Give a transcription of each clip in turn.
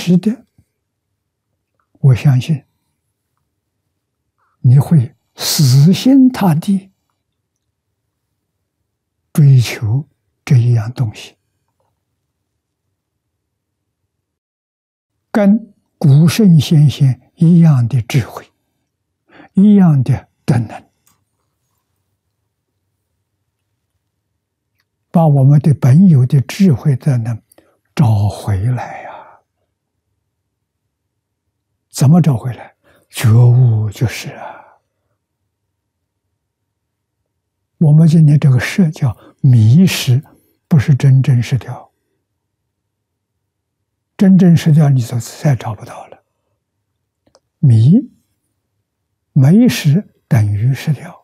实的，我相信你会死心塌地追求这一样东西，跟古圣先贤一样的智慧，一样的德能，把我们的本有的智慧德能找回来呀！怎么找回来？觉悟就是啊。我们今天这个失叫迷失，不是真正失掉。真正失掉，你就再找不到了。迷没失等于失掉，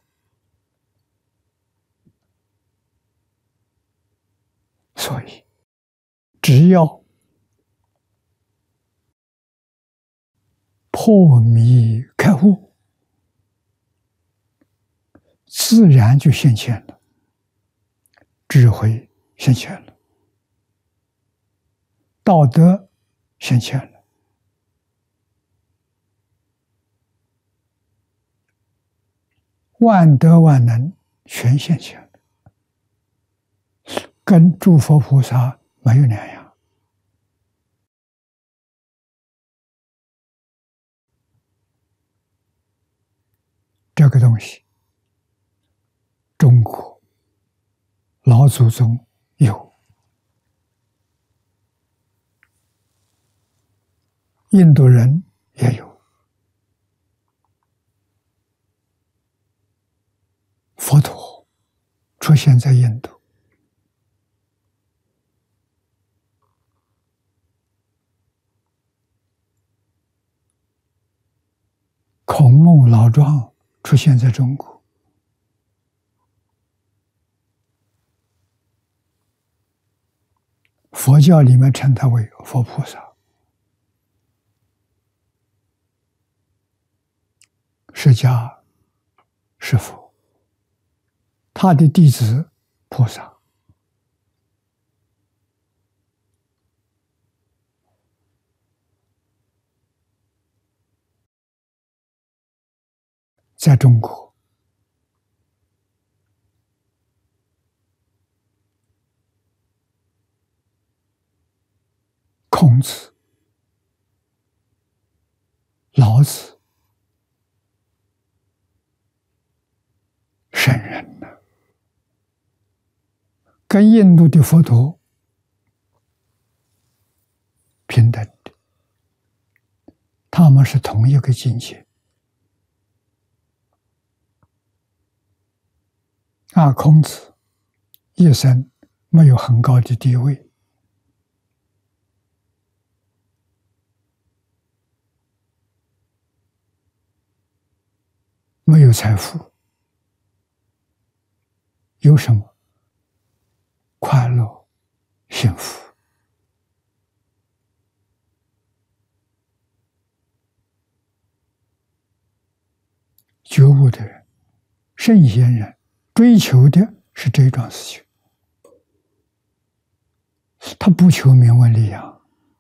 所以只要破迷开悟，自然就现前了，智慧现前了，道德现前了，万德万能全现前了，跟诸佛菩萨没有两样。这个东西，中国老祖宗有，印度人也有，佛陀出现在印度，孔孟老庄出现在中国，佛教里面称他为佛菩萨，释迦是佛，他的弟子菩萨，在中国孔子、老子圣人呢，跟印度的佛陀平等的，他们是同一个境界。孔子一生没有很高的地位，没有财富，有什么？快乐、幸福。觉悟的人、圣贤人追求的是这桩事情，他不求名闻利养，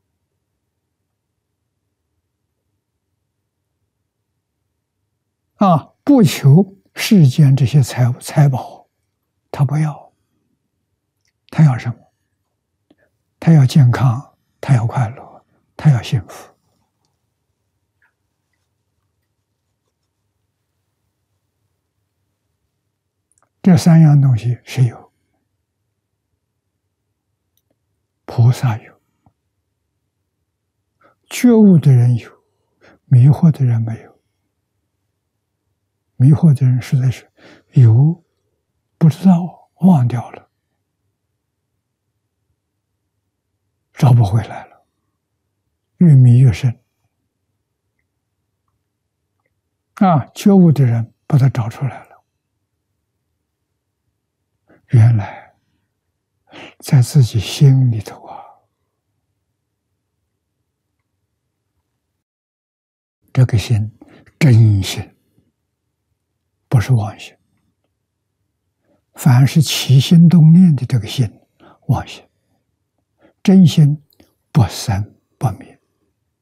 不求世间这些财宝，他不要，他要什么？他要健康，他要快乐，他要幸福。这三样东西谁有？菩萨有，觉悟的人有，迷惑的人没有。迷惑的人实在是有，不知道，忘掉了，找不回来了，越迷越深。觉悟的人把它找出来了，原来在自己心里头这个心真心，不是妄心。凡是起心动念的这个心，妄心；真心不生不灭。